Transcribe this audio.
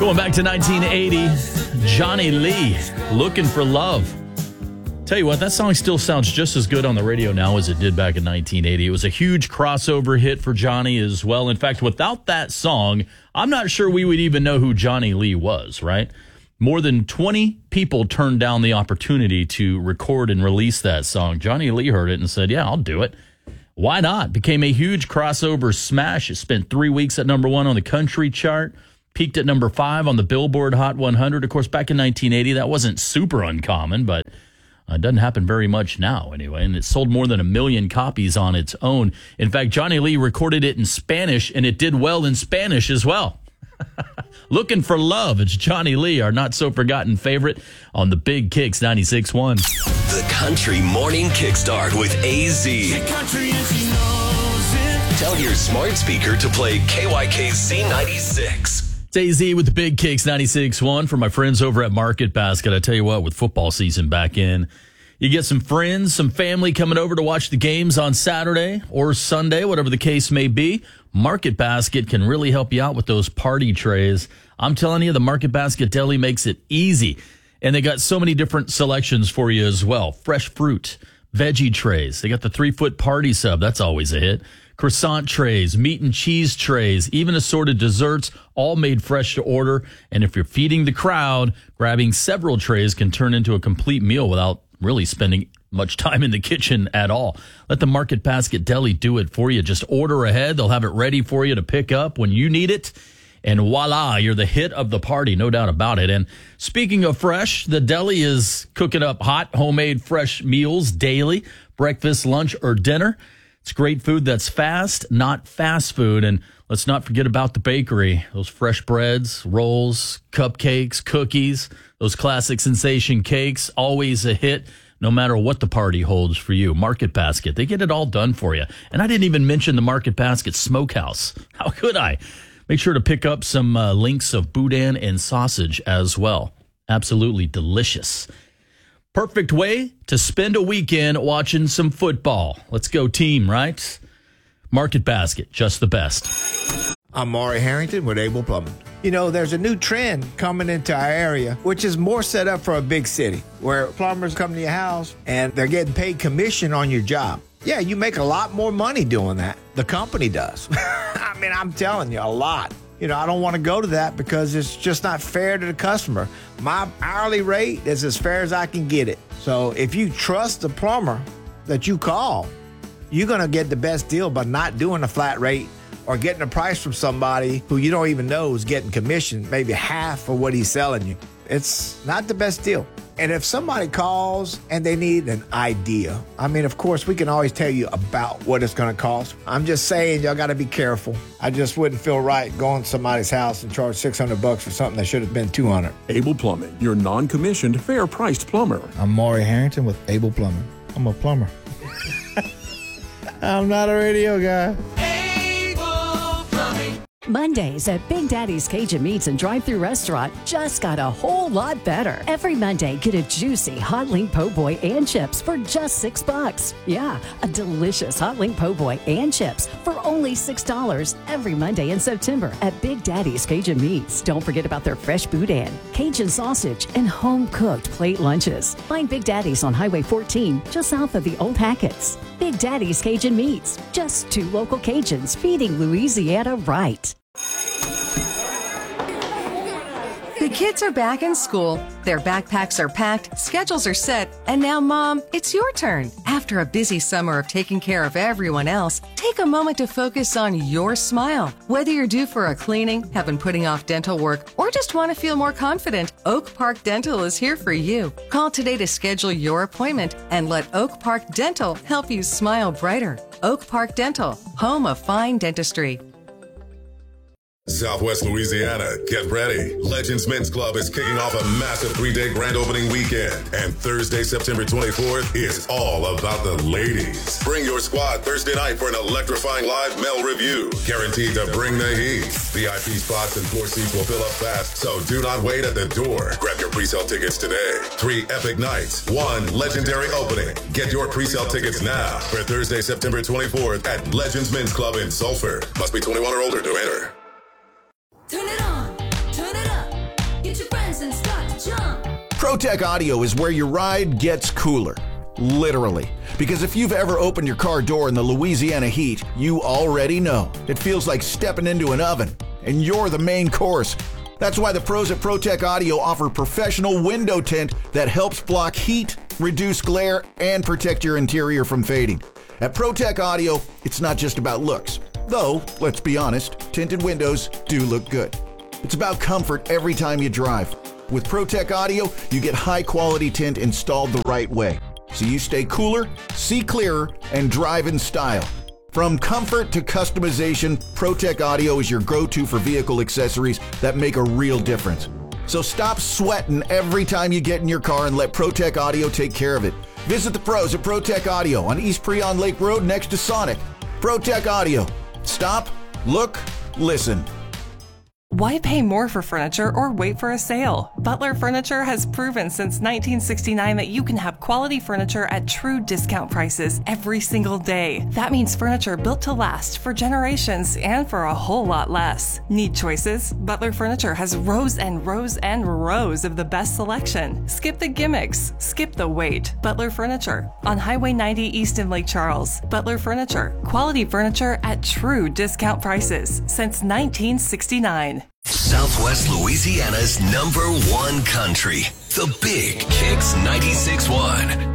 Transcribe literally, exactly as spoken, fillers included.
Going back to nineteen eighty, Johnny Lee, Looking for Love. Tell you what, that song still sounds just as good on the radio now as it did back in nineteen eighty. It was a huge crossover hit for Johnny as well. In fact, without that song, I'm not sure we would even know who Johnny Lee was, right? More than twenty people turned down the opportunity to record and release that song. Johnny Lee heard it and said, yeah, I'll do it. Why not? Became a huge crossover smash. It spent three weeks at number one on the country chart. Peaked at number five on the Billboard Hot one hundred. Of course, back in nineteen eighty, that wasn't super uncommon, but it doesn't happen very much now anyway. And it sold more than a million copies on its own. In fact, Johnny Lee recorded it in Spanish, and it did well in Spanish as well. Looking for Love. It's Johnny Lee, our not-so-forgotten favorite on the Big Kicks ninety-six point one. The Country Morning Kickstart with A Z. Tell your smart speaker to play K Y K Z ninety-six. It's A Z with the Big Kicks ninety-six point one for my friends over at Market Basket. I tell you what, with football season back in, you get some friends, some family coming over to watch the games on Saturday or Sunday, whatever the case may be. Market Basket can really help you out with those party trays. I'm telling you, the Market Basket Deli makes it easy. And they got so many different selections for you as well. Fresh fruit, veggie trays. They got the three-foot party sub. That's always a hit. Croissant trays, meat and cheese trays, even assorted desserts, all made fresh to order. And if you're feeding the crowd, grabbing several trays can turn into a complete meal without really spending much time in the kitchen at all. Let the Market Basket Deli do it for you. Just order ahead. They'll have it ready for you to pick up when you need it. And voila, you're the hit of the party, no doubt about it. And speaking of fresh, the deli is cooking up hot, homemade, fresh meals daily, breakfast, lunch, or dinner. It's great food that's fast, not fast food. And let's not forget about the bakery. Those fresh breads, rolls, cupcakes, cookies, those classic sensation cakes, always a hit, no matter what the party holds for you. Market Basket, they get it all done for you. And I didn't even mention the Market Basket Smokehouse. How could I? Make sure to pick up some uh, links of boudin and sausage as well. Absolutely delicious. Perfect way to spend a weekend watching some football. Let's go team, right? Market Basket, just the best. I'm Maury Harrington with Able Plumbing. You know, there's a new trend coming into our area, which is more set up for a big city, where plumbers come to your house and they're getting paid commission on your job. Yeah, you make a lot more money doing that. The company does. I mean, I'm telling you, a lot. You know, I don't want to go to that because it's just not fair to the customer. My hourly rate is as fair as I can get it. So if you trust the plumber that you call, you're going to get the best deal by not doing a flat rate or getting a price from somebody who you don't even know is getting commission, maybe half of what he's selling you. It's not the best deal. And if somebody calls and they need an idea, I mean, of course, we can always tell you about what it's going to cost. I'm just saying, y'all got to be careful. I just wouldn't feel right going to somebody's house and charge six hundred bucks for something that should have been two hundred. Able Plumbing, your non-commissioned, fair-priced plumber. I'm Maury Harrington with Able Plumbing. I'm a plumber. I'm not a radio guy. Mondays at Big Daddy's Cajun Meats and Drive-Thru Restaurant just got a whole lot better. Every Monday, get a juicy hot link po' boy and chips for just six bucks. Yeah, a delicious hot link po' boy and chips for only six dollars every Monday in September at Big Daddy's Cajun Meats. Don't forget about their fresh boudin, Cajun sausage, and home-cooked plate lunches. Find Big Daddy's on Highway fourteen, just south of the Old Hackett's. Big Daddy's Cajun Meats, just two local Cajuns feeding Louisiana right. The kids are back in school, their backpacks are packed, schedules are set, and now, Mom, it's your turn. After a busy summer of taking care of everyone else, take a moment to focus on your smile. Whether you're due for a cleaning, have been putting off dental work, or just want to feel more confident, Oak Park Dental is here for you. Call today to schedule your appointment and let Oak Park Dental help you smile brighter. Oak Park Dental, home of fine dentistry. Southwest Louisiana, get ready. Legends Men's Club is kicking off a massive three-day grand opening weekend. And Thursday, September twenty-fourth is all about the ladies. Bring your squad Thursday night for an electrifying live male review. Guaranteed to bring the heat. V I P spots and floor seats will fill up fast, so do not wait at the door. Grab your pre-sale tickets today. Three epic nights, one legendary opening. Get your pre-sale tickets now for Thursday, September twenty-fourth at Legends Men's Club in Sulphur. Must be twenty-one or older to enter. Turn it on, turn it up. ProTech Audio is where your ride gets cooler. Literally. Because if you've ever opened your car door in the Louisiana heat, you already know. It feels like stepping into an oven, and you're the main course. That's why the pros at ProTech Audio offer professional window tint that helps block heat, reduce glare, and protect your interior from fading. At ProTech Audio, it's not just about looks. Though, let's be honest, tinted windows do look good. It's about comfort every time you drive. With ProTech Audio, you get high-quality tint installed the right way, so you stay cooler, see clearer, and drive in style. From comfort to customization, ProTech Audio is your go-to for vehicle accessories that make a real difference. So stop sweating every time you get in your car and let ProTech Audio take care of it. Visit the pros at ProTech Audio on East Preon Lake Road next to Sonic. ProTech Audio. Stop, look, listen. Why pay more for furniture or wait for a sale? Butler Furniture has proven since nineteen sixty-nine that you can have quality furniture at true discount prices every single day. That means furniture built to last for generations and for a whole lot less. Need choices? Butler Furniture has rows and rows and rows of the best selection. Skip the gimmicks. Skip the wait. Butler Furniture on Highway ninety East in Lake Charles. Butler Furniture. Quality furniture at true discount prices since nineteen sixty-nine. Southwest Louisiana's number one country. The Big Kicks ninety-six point one.